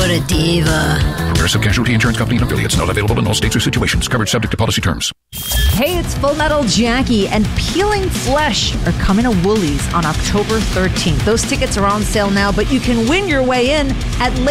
What a diva. Progressive Casualty Insurance Company and affiliates. Not available in all states or situations. Coverage subject to policy terms. Hey, it's Full Metal Jackie, and Peeling Flesh are coming to Woolies on October 13th. Those tickets are on sale now, but you can win your way in at